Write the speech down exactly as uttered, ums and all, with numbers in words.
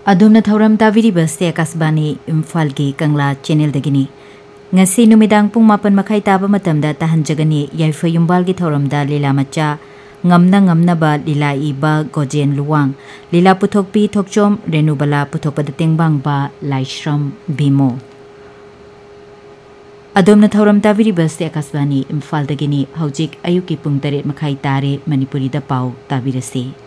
अदोमना थौरम ताबिरिबस्ते आकाशवाणी इम्फाल की कंगला channel दगिनी ngasi numidang pung mapan makai taba matamda tahanjagani yaifa yumbal gi thauramda lila macha ngamna ngamna ba lila iba gojen luwang lila puthokpi thokchom renubala puthokpada tengbang ba laishram bimo adomna thauram tabiribaste akaswani imphal dagini haujik ayuki pung taret makai tare manipuri da pau tabirase